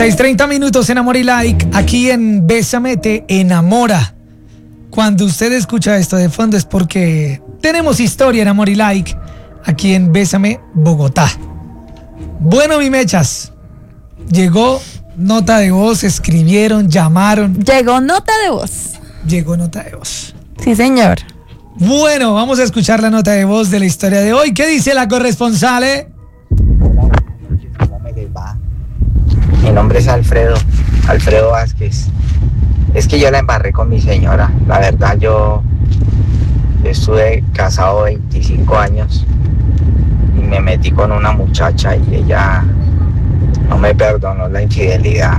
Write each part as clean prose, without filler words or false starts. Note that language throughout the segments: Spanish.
6:30 minutos en Amor y Like. Aquí en Bésame te enamora. Cuando usted escucha esto de fondo es porque tenemos historia en Amor y Like. Aquí en Bésame, Bogotá. Bueno, mi mechas. Llegó nota de voz, escribieron, llamaron. Llegó nota de voz. Llegó nota de voz. Sí, señor. Bueno, vamos a escuchar la nota de voz de la historia de hoy. ¿Qué dice la corresponsal? ¿Cómo me les va? Mi nombre es Alfredo Vázquez. Es que yo la embarré con mi señora. La verdad, yo estuve casado 25 años y me metí con una muchacha y ella no me perdonó la infidelidad.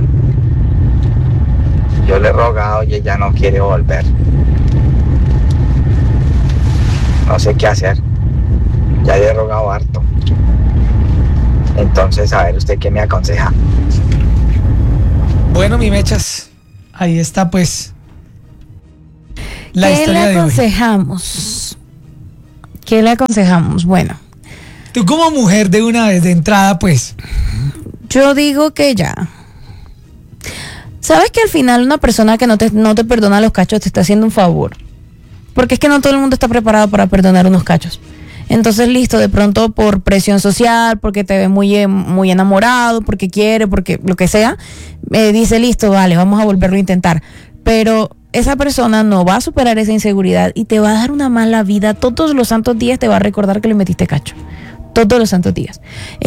Yo le he rogado y ella no quiere volver. No sé qué hacer. Ya le he rogado harto. Entonces, a ver, ¿usted qué me aconseja? Bueno, mi mechas, ahí está pues la historia de hoy. ¿Qué le aconsejamos? Bueno, Tú como mujer de una vez de entrada, pues, yo digo que ya. ¿Sabes que al final una persona que no te perdona los cachos te está haciendo un favor? Porque es que no todo el mundo está preparado para perdonar unos cachos. Entonces, listo, de pronto por presión social, porque te ve muy enamorado, porque quiere, porque lo que sea, dice, listo, vale, vamos a volverlo a intentar. Pero esa persona no va a superar esa inseguridad y te va a dar una mala vida. Todos los santos días te va a recordar que le metiste cacho. Todos los santos días.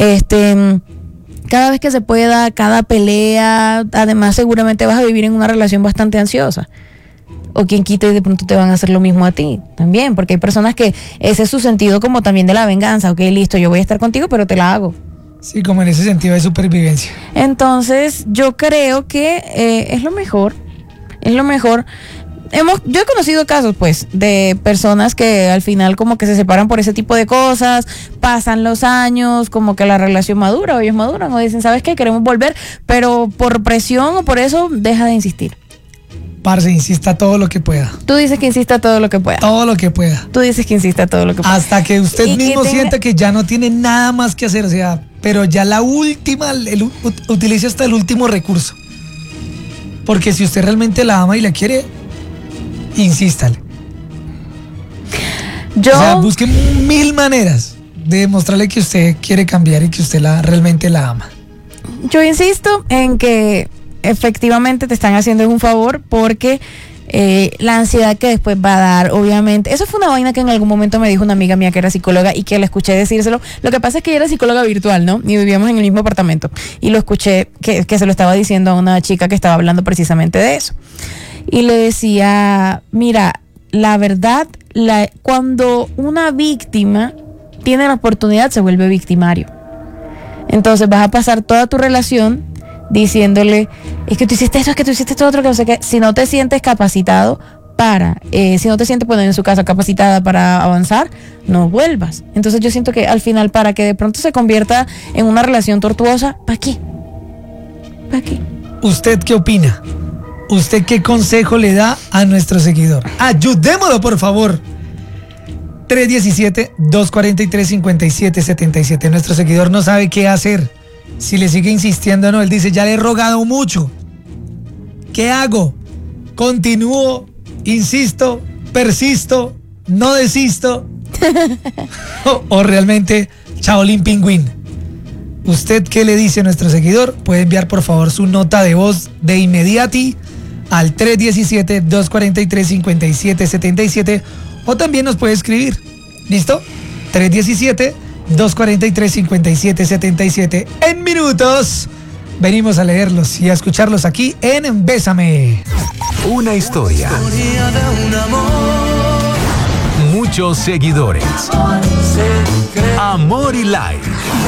Cada vez que se pueda, cada pelea, además seguramente vas a vivir en una relación bastante ansiosa. O quien quita y de pronto te van a hacer lo mismo a ti también, porque hay personas que ese es su sentido como también de la venganza. Ok, listo, yo voy a estar contigo, pero te la hago. sí, como en ese sentido de supervivencia. Entonces yo creo que es lo mejor. Es lo mejor. Yo he conocido casos, pues, de personas que al final como que se separan por ese tipo de cosas, pasan los años, como que la relación madura, o ellos maduran, o dicen, ¿sabes qué? Queremos volver, pero por presión o por eso deja de insistir. Parce, insista todo lo que pueda. Tú dices que insista todo lo que pueda. Todo lo que pueda. Tú dices que insista todo lo que pueda. Hasta que usted Y que mismo tenga- sienta que ya no tiene nada más que hacer, o sea, pero ya la última, utilice hasta el último recurso. Porque si usted realmente la ama y la quiere, insístale. Yo, O sea, busque 1000 maneras de demostrarle que usted quiere cambiar y que usted realmente la ama. yo insisto en que efectivamente te están haciendo un favor porque la ansiedad que después va a dar, obviamente, eso fue una vaina que en algún momento me dijo una amiga mía que era psicóloga y que la escuché decírselo. Lo que pasa es que ella era psicóloga virtual, ¿no? Y vivíamos en el mismo apartamento y lo escuché que se lo estaba diciendo a una chica que estaba hablando precisamente de eso. Y le decía, mira, la verdad, cuando una víctima tiene la oportunidad se vuelve victimario. Entonces vas a pasar toda tu relación diciéndole, es que tú hiciste eso, es que tú hiciste esto otro, que no sé qué. Si no te sientes capacitado si no te sientes, pues, en su caso capacitada para avanzar, no vuelvas. Entonces yo siento que al final, para que de pronto se convierta en una relación tortuosa, ¿para qué? ¿Para qué? ¿Usted qué opina? ¿Usted qué consejo le da a nuestro seguidor? Ayudémoslo, por favor. 317-243-5777. Nuestro seguidor no sabe qué hacer. Si le sigue insistiendo o no, él dice, ya le he rogado mucho. ¿Qué hago? ¿Continúo? ¿Insisto? ¿Persisto? ¿No desisto? o realmente, Chaolín Pingüín. ¿Usted qué le dice a nuestro seguidor? Puede enviar por favor su nota de voz de inmediati al 317-243-5777 o también nos puede escribir. ¿Listo? 317-243-5777. En minutos venimos a leerlos y a escucharlos aquí en Bésame. Una historia. Muchos seguidores. Amor y Like.